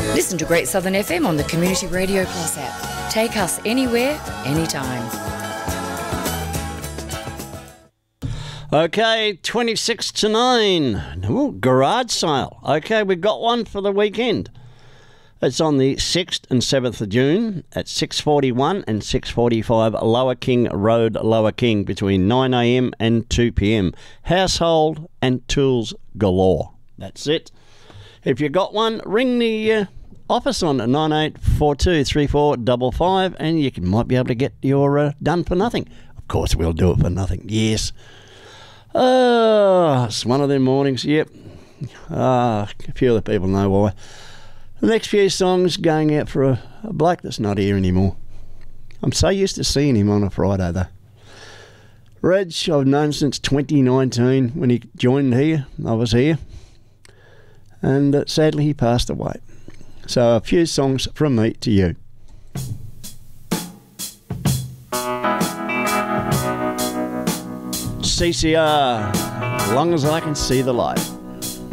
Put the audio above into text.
Listen to Great Southern FM on the Community Radio Plus app. Take us anywhere, anytime. Okay, 26 to 9. Ooh, garage sale. Okay, we've got one for the weekend. It's on the 6th and 7th of June at 6:41 and 6:45 Lower King Road, Lower King, between 9 a.m. and 2 p.m. Household and tools galore. That's it. If you got one, ring the office on 9842 3455 and you might be able to get your done for nothing. Of course, we'll do it for nothing. Yes. It's one of them mornings. Yep. A few of the people know why. The next few songs going out for a bloke that's not here anymore. I'm so used to seeing him on a Friday, though. Reg, I've known since 2019 when he joined here. I was here. And sadly, he passed away. So a few songs from me to you. CCR, as long as I can see the light.